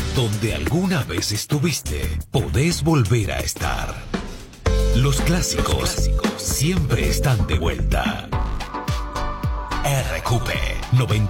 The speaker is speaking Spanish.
Donde alguna vez estuviste, podés volver a estar. Los clásicos siempre están de vuelta. RQP 90.